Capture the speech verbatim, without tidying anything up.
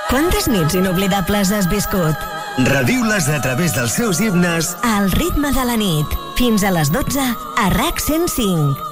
Quantes nits inoblidables has viscut? Reviu-les a través dels seus himnes Al ritme de la nit. Fins a les dotze a RAC cent cinc.